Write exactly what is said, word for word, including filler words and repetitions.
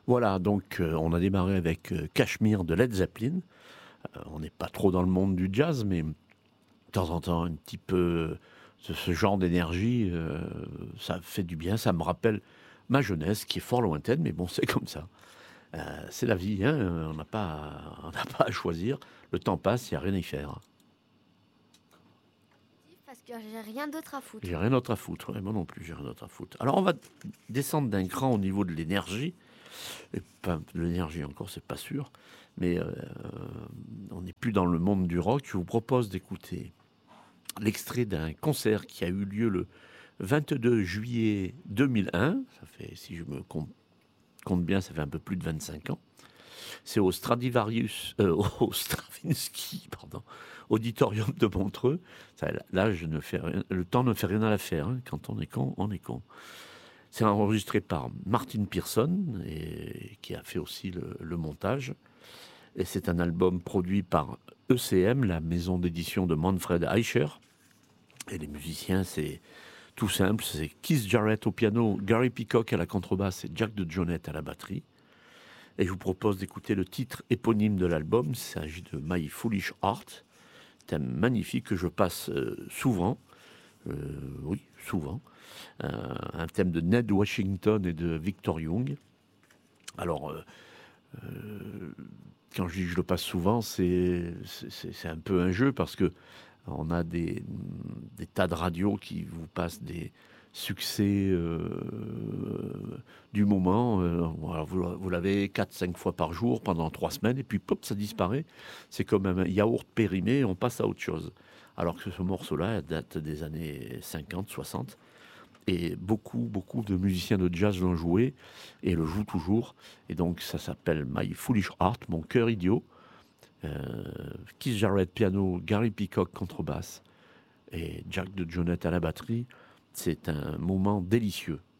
Voilà, donc euh, on a démarré avec euh, Cashmere de Led Zeppelin. Euh, on n'est pas trop dans le monde du jazz, mais de temps en temps, un petit peu ce, ce genre d'énergie, euh, ça fait du bien. Ça me rappelle ma jeunesse, qui est fort lointaine, mais bon, c'est comme ça. Euh, c'est la vie, hein, on n'a pas, à- on n'a pas à choisir. Le temps passe, il n'y a rien à y faire. Parce que j'ai rien d'autre à J'ai foutre. rien d'autre à foutre, ouais, moi non plus, j'ai rien d'autre à foutre. Alors on va descendre d'un cran au niveau de l'énergie. Et pas de l'énergie encore, c'est pas sûr. Mais euh, on n'est plus dans le monde du rock. Je vous propose d'écouter l'extrait d'un concert qui a eu lieu le vingt-deux juillet deux mille un. Ça fait, si je me compte, compte bien, ça fait un peu plus de vingt-cinq ans. C'est au Stradivarius, euh, au Stravinsky, pardon, Auditorium de Montreux. Ça, là, je ne fais rien, le temps ne fait rien à l'affaire. Hein. Quand on est con, on est con. C'est enregistré par Martin Pearson, et, qui a fait aussi le, le montage. Et c'est un album produit par E C M, la maison d'édition de Manfred Eicher. Et les musiciens, c'est tout simple, c'est Keith Jarrett au piano, Gary Peacock à la contrebasse et Jack DeJohnette à la batterie. Et je vous propose d'écouter le titre éponyme de l'album. Il s'agit de My Foolish Heart, thème magnifique que je passe euh, souvent. Euh, oui, souvent. Euh, un thème de Ned Washington et de Victor Young. Alors, euh, euh, quand je dis que je le passe souvent, c'est, c'est, c'est un peu un jeu parce que on a des, des tas de radios qui vous passent des succès euh, du moment. Euh, voilà, vous, vous l'avez quatre cinq fois par jour pendant trois semaines et puis pop, ça disparaît. C'est comme un yaourt périmé, on passe à autre chose. Alors que ce morceau-là date des années cinquante soixante. Et beaucoup, beaucoup de musiciens de jazz l'ont joué et le jouent toujours. Et donc, ça s'appelle My Foolish Heart, mon cœur idiot. Euh, Keith Jarrett piano, Gary Peacock contrebasse et Jack DeJohnette à la batterie. C'est un moment délicieux.